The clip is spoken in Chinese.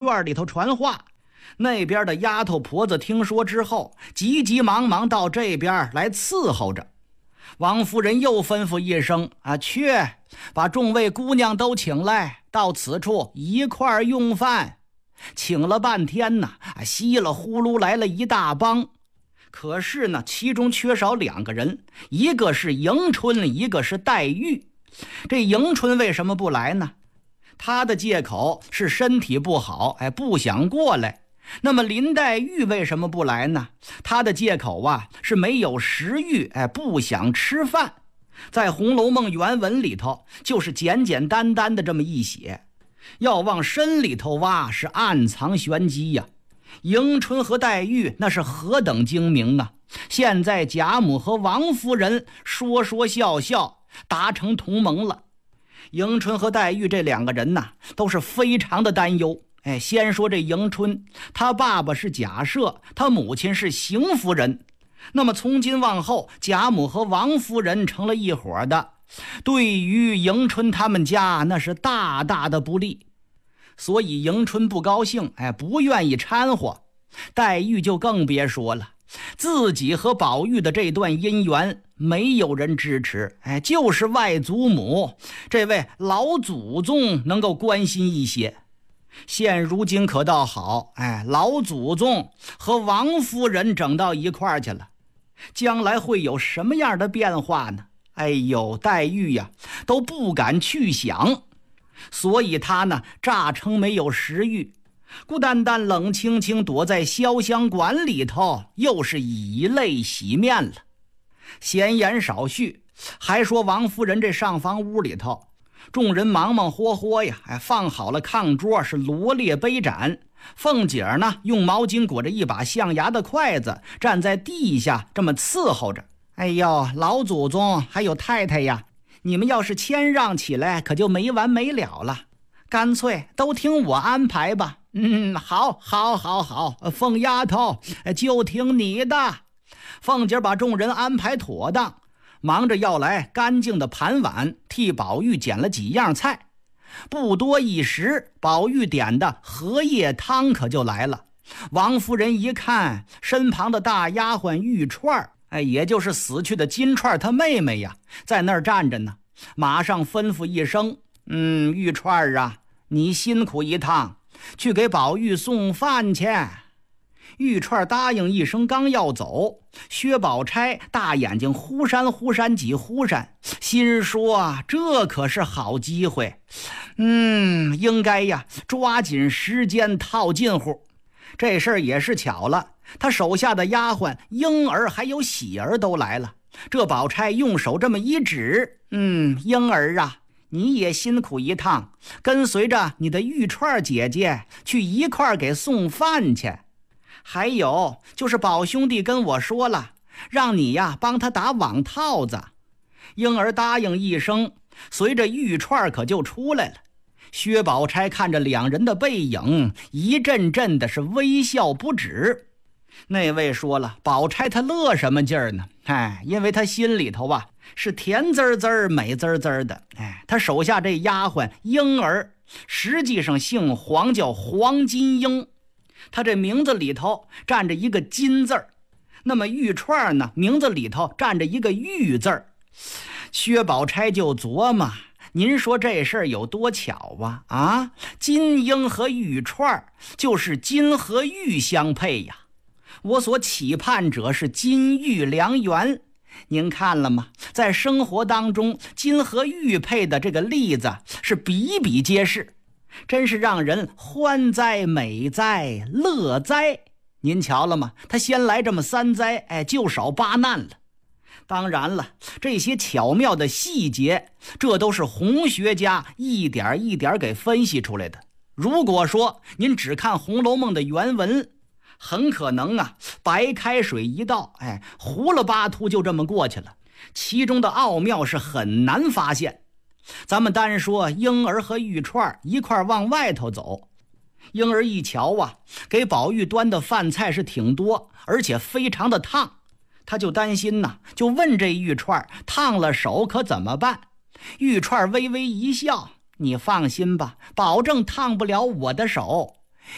院里头传话。那边的丫头婆子听说之后，急急忙忙到这边来伺候着。王夫人又吩咐一声去把众位姑娘都请来，到此处一块用饭。请了半天呢，稀了呼噜来了一大帮。可是呢，其中缺少2个人，一个是迎春，一个是黛玉。这迎春为什么不来呢？她的借口是身体不好，不想过来。那么林黛玉为什么不来呢？她的借口是没有食欲，不想吃饭。在《红楼梦》原文里头就是简简单单的这么一写，要往深里头挖是暗藏玄机呀。迎春和黛玉那是何等精明啊！现在贾母和王夫人说说笑笑达成同盟了。迎春和黛玉这2个人呢，都是非常的担忧。先说这迎春，她爸爸是贾赦，她母亲是邢夫人。那么从今往后，贾母和王夫人成了一伙的，对于迎春他们家那是大大的不利。所以迎春不高兴，不愿意掺和。黛玉就更别说了，自己和宝玉的这段姻缘没有人支持，就是外祖母这位老祖宗能够关心一些。现如今可倒好，老祖宗和王夫人整到一块儿去了，将来会有什么样的变化呢？黛玉呀都不敢去想。所以她呢诈称没有食欲，孤单单冷清清躲在潇湘馆里头，又是以泪洗面了。闲言少叙，还说王夫人这上房屋里头，众人忙忙活活呀，放好了炕桌，是罗列杯盏。凤姐儿呢用毛巾裹着一把象牙的筷子，站在地下这么伺候着。老祖宗还有太太呀，你们要是谦让起来，可就没完没了了。干脆都听我安排吧。好，凤丫头，就听你的。凤姐把众人安排妥当，忙着要来干净的盘碗，替宝玉捡了几样菜。不多一时，宝玉点的荷叶汤可就来了。王夫人一看，身旁的大丫鬟玉钏，也就是死去的金钏她妹妹呀，在那儿站着呢。马上吩咐一声，玉钏啊，你辛苦一趟，去给宝玉送饭去。玉钏答应一声，刚要走，薛宝钗大眼睛忽闪忽闪几忽闪，心说这可是好机会，应该呀抓紧时间套近乎。这事儿也是巧了，他手下的丫鬟莺儿还有喜儿都来了。这宝钗用手这么一指，莺儿啊，你也辛苦一趟，跟随着你的玉钏姐姐去一块儿给送饭去。还有就是宝兄弟跟我说了，让你呀帮他打网套子。莺儿答应一声，随着玉钏可就出来了。薛宝钗看着2人的背影，一阵阵的是微笑不止。那位说了，宝钗她乐什么劲儿呢？因为她心里头是甜滋滋美滋滋的。她手下这丫鬟莺儿实际上姓黄，叫黄金英，她这名字里头站着一个金字儿。那么玉钏呢，名字里头站着一个玉字儿。薛宝钗就琢磨，您说这事儿有多巧啊？金英和玉钏就是金和玉相配呀。我所期盼者是金玉良缘，您看了吗？在生活当中，金和玉配的这个例子是比比皆是，真是让人欢哉美哉乐哉。您瞧了吗？他先来这么3灾，就少8难了。当然了，这些巧妙的细节，这都是红学家一点一点给分析出来的。如果说您只看《红楼梦》的原文，很可能白开水一倒，糊了巴秃就这么过去了，其中的奥妙是很难发现。咱们单说莺儿和玉钏一块往外头走，莺儿一瞧给宝玉端的饭菜是挺多，而且非常的烫，他就担心就问这玉钏烫了手可怎么办。玉钏微微一笑，你放心吧，保证烫不了我的手。